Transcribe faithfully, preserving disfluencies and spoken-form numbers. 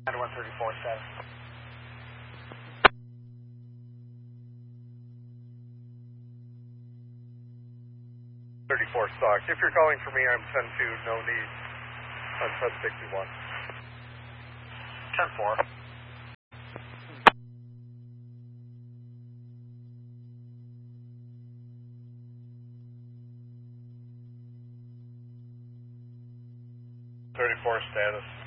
one thirty-four status. thirty-four stock. If you're calling for me, I'm ten two, no need. I'm ten sixty-one. ten four. thirty-four status.